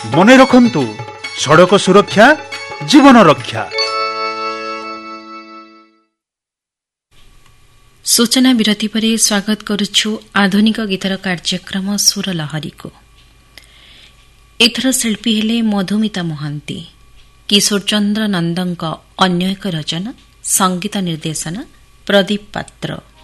ମନେ ରଖନ୍ତୁ, ସଡ଼କ ସୁରକ୍ଷା ଜୀବନ ରକ୍ଷା। ସୂଚନା ବିରତି ପରେ ସ୍ୱାଗତ କରୁଛୁ ଆଧୁନିକ ଗୀତର କାର୍ଯ୍ୟକ୍ରମ ସୁର ଲହରୀକୁ। ଏଥର ଶିଳ୍ପୀ ହେଲେ ମଧୁମିତା ମହାନ୍ତି। କିଶୋର ଚନ୍ଦ୍ର ନନ୍ଦଙ୍କ ଅନ୍ୟ ଏକ ରଚନା, ସଙ୍ଗୀତ ନିର୍ଦ୍ଦେଶନା ପ୍ରଦୀପ ପାତ୍ର।